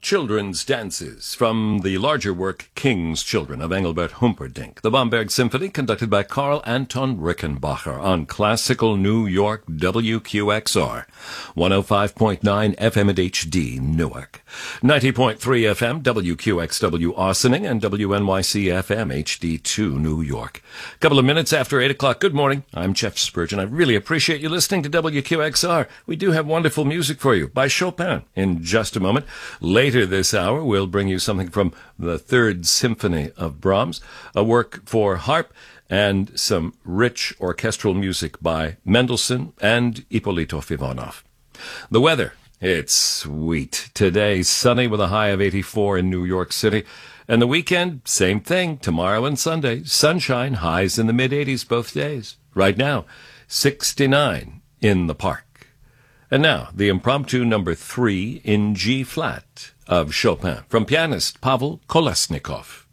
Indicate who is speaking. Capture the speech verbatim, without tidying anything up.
Speaker 1: children's dances from the larger work King's Children of Engelbert Humperdinck, the Bamberg Symphony, conducted by Karl Anton Rickenbacher on Classical New York W Q X R, one oh five point nine F M at H D Newark, ninety point three F M W Q X W Austining, and W N Y C F M H D two New York. Couple of minutes after eight o'clock. Good morning. I'm Jeff Spurgeon. I really appreciate you listening to W Q X R. We do have wonderful music for you by Chopin in just a moment. Later this hour, we'll bring you something from the Third Symphony of Brahms, a work for harp, and some rich orchestral music by Mendelssohn and Ippolito Fivanov. The weather, it's sweet. Today, sunny with a high of eighty-four in New York City. And the weekend, same thing. Tomorrow and Sunday, sunshine, highs in the mid-eighties both days. Right now, sixty-nine in the park. And now, the impromptu number three in G-flat of Chopin from pianist Pavel Kolesnikov.